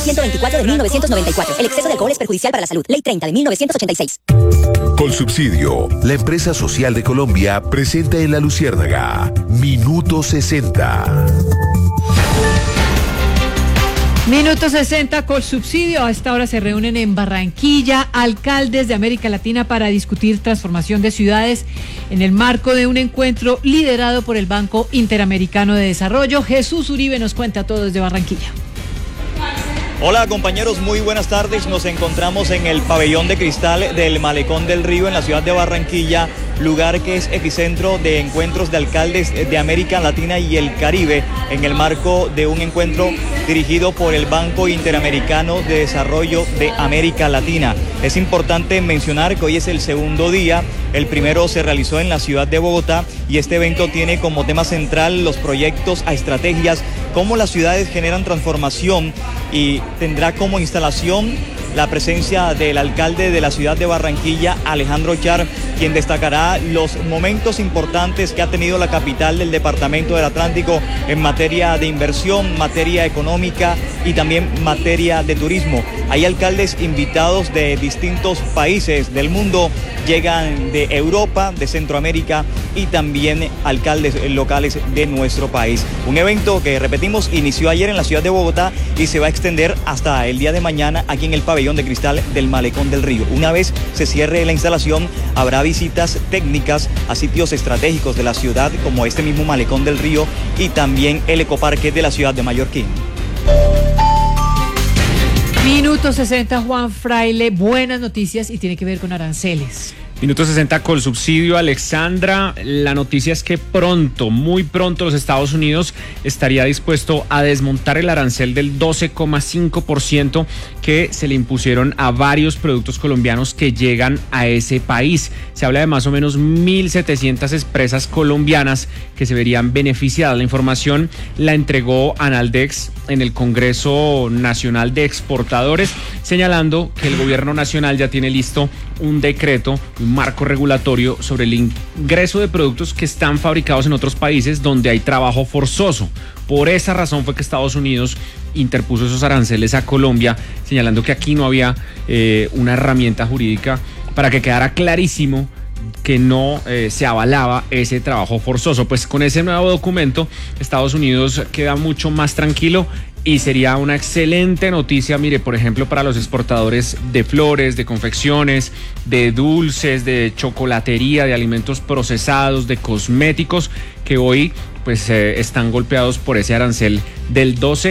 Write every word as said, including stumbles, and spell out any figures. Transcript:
ciento veinticuatro de mil novecientos noventa y cuatro. El exceso de alcohol es perjudicial para la salud. Ley treinta de mil novecientos ochenta y seis. Colsubsidio, la empresa social de Colombia, presenta en La Luciérnaga Minuto sesenta. Minuto sesenta, Colsubsidio. A esta hora se reúnen en Barranquilla alcaldes de América Latina para discutir transformación de ciudades en el marco de un encuentro liderado por el Banco Interamericano de Desarrollo. Jesús Uribe nos cuenta todo desde Barranquilla. Hola compañeros, muy buenas tardes. Nos encontramos en el pabellón de cristal del Malecón del Río en la ciudad de Barranquilla, lugar que es epicentro de encuentros de alcaldes de América Latina y el Caribe en el marco de un encuentro dirigido por el Banco Interamericano de Desarrollo de América Latina. Es importante mencionar que hoy es el segundo día. El primero se realizó en la ciudad de Bogotá y este evento tiene como tema central los proyectos a estrategias, cómo las ciudades generan transformación, y tendrá como instalación la presencia del alcalde de la ciudad de Barranquilla, Alejandro Char, quien destacará los momentos importantes que ha tenido la capital del departamento del Atlántico en materia de inversión, materia económica y también materia de turismo. Hay alcaldes invitados de distintos países del mundo, llegan de Europa, de Centroamérica y también alcaldes locales de nuestro país. Un evento que, repetimos, inició ayer en la ciudad de Bogotá y se va a extender hasta el día de mañana aquí en el pabellón de cristal del Malecón del Río. Una vez se cierre la instalación, habrá visitas técnicas a sitios estratégicos de la ciudad, como este mismo Malecón del Río y también el ecoparque de la ciudad de Mallorquín. Minuto sesenta, Juan Fraile, buenas noticias y tiene que ver con aranceles. Minuto sesenta, Colsubsidio, Alexandra. La noticia es que pronto, muy pronto, los Estados Unidos estaría dispuesto a desmontar el arancel del doce coma cinco por ciento que se le impusieron a varios productos colombianos que llegan a ese país. Se habla de más o menos mil setecientas empresas colombianas que se verían beneficiadas. La información la entregó Analdex en el Congreso Nacional de Exportadores, señalando que el gobierno nacional ya tiene listo un decreto, un marco regulatorio sobre el ingreso de productos que están fabricados en otros países donde hay trabajo forzoso. Por esa razón fue que Estados Unidos interpuso esos aranceles a Colombia, señalando que aquí no había eh, una herramienta jurídica para que quedara clarísimo que no eh, se avalaba ese trabajo forzoso. Pues con ese nuevo documento, Estados Unidos queda mucho más tranquilo y sería una excelente noticia, mire, por ejemplo, para los exportadores de flores, de confecciones, de dulces, de chocolatería, de alimentos procesados, de cosméticos, que hoy pues eh, están golpeados por ese arancel del doce